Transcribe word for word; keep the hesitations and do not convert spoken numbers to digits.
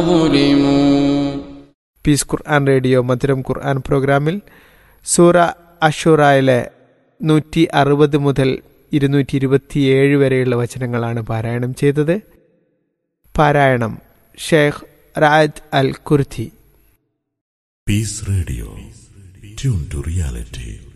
Piece ഖുർആൻ radio മധുരം ഖുർആൻ പ്രോഗ്രാമിൽ സൂറ അഷൂറയിലെ നൂറ്റി അറുപത് മുതൽ ഇരുന്നൂറ്റി ഇരുപത്തിയേഴ് വരെയുള്ള വചനങ്ങളാണ് പാരായണം ചെയ്തത്. പാരായണം ഷെയ്ഖ് റാഅദ് അൽ kurti. Piece radio, tune to reality.